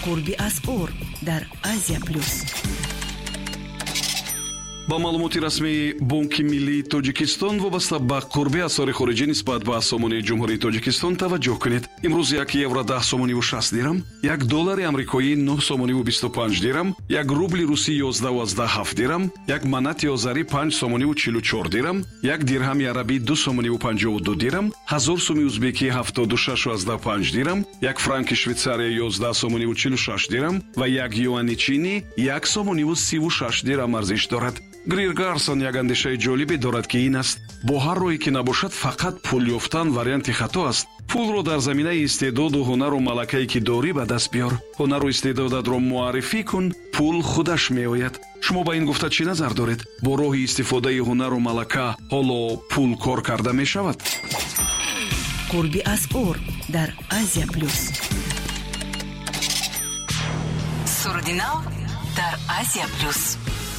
قربی اسعار در آسیا پلوس. با маълумоти расмии бонки миллии тоҷикистон вобаста ба қурби асъори хориҷӣ нисбат ба сомонии ҷумҳурии тоҷикистон таваҷҷӯҳ кунед. имрӯз 1 евро 10 сомониву 60 дирам, 1 доллари амрикоӣ 9 сомониву 25 дирам, 1 рубли русӣ 11,7 дирам, 1 манати озарӣ 5 сомониву 44 дирам, 1 дирҳами арабӣ 2 сомониву 52 дирам, 1000 сомӣ узбекӣ 76,5 дирам, 1 франки швейтсария 11 сомониву 46 дирам ва 1 юани чинӣ 1 сомониву 36 дирам арзиш дорад. Грир Гарсон як андешаи ҷолибе дорад ки ин аст: бо ҳар роҳе ки набошад фақат пул ёфтан варианти хато аст. пулро дар заминаи истеъдоду ҳунару малакае ки дорӣ ба даст биёр. ҳунару истеъдодатро муаррифӣ кун, пул худаш меояд. шумо ба ин гуфта чӣ назар доред? бо роҳи истифодаи ҳунару малака ҳоло пул кор карда мешавад? قربی اسعار در آسیا پلوس. سرودی نو در آسیا پلوس.